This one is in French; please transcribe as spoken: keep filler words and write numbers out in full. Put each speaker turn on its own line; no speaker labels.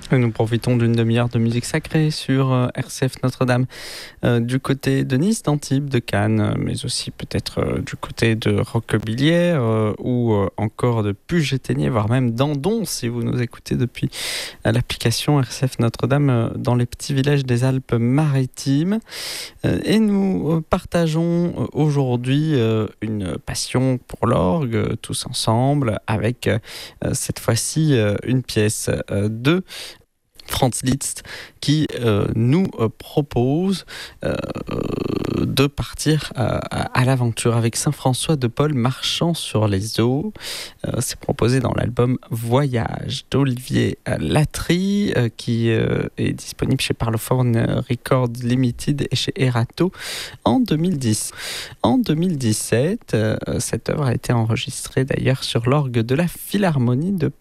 Et nous profitons d'une demi-heure de musique sacrée sur euh, R C F Notre-Dame, euh, du côté de Nice, d'Antibes, de Cannes, mais aussi peut-être euh, du côté de Roquebillière euh, ou euh, encore de Puget-Théniers, voire même d'Andon, si vous nous écoutez depuis euh, l'application R C F Notre-Dame euh, dans les petits villages des Alpes-Maritimes. Euh, et nous euh, partageons euh, aujourd'hui euh, une passion pour l'orgue, euh, tous ensemble, avec euh, cette fois-ci euh, une pièce euh, de Franz Liszt qui euh, nous euh, propose euh, de partir euh, à l'aventure avec Saint François de Paul marchant sur les eaux. Euh, c'est proposé dans l'album Voyage d'Olivier Latry euh, qui euh, est disponible chez Parlophone Records Limited et chez Erato en deux mille dix. En deux mille dix-sept, euh, cette œuvre a été enregistrée d'ailleurs sur l'orgue de la Philharmonie de